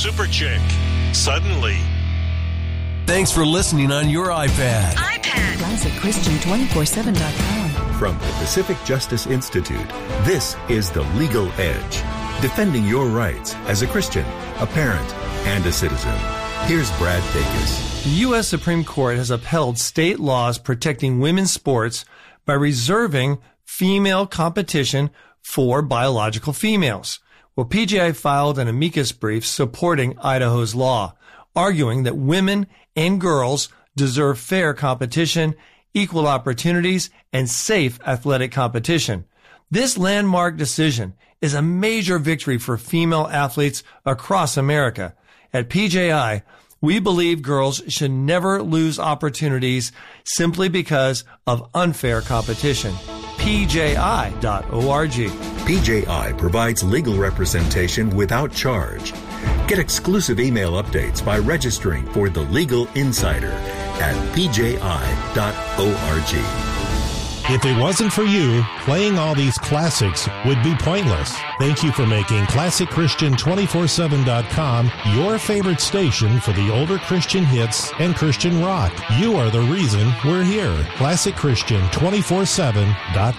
super chick. Suddenly. Thanks for listening on your iPad. ClassicChristian247.com. From the Pacific Justice Institute, this is The Legal Edge, defending your rights as a Christian, a parent, and a citizen. Here's Brad Dacus. The U.S. Supreme Court has upheld state laws protecting women's sports by reserving female competition for biological females. Well, PJI filed an amicus brief supporting Idaho's law, arguing that women and girls deserve fair competition, equal opportunities, and safe athletic competition. This landmark decision is a major victory for female athletes across America. At PJI, we believe girls should never lose opportunities simply because of unfair competition. PJI.org. PJI provides legal representation without charge. Get exclusive email updates by registering for The Legal Insider at pji.org. If it wasn't for you, playing all these classics would be pointless. Thank you for making ClassicChristian247.com your favorite station for the older Christian hits and Christian rock. You are the reason we're here. ClassicChristian247.com.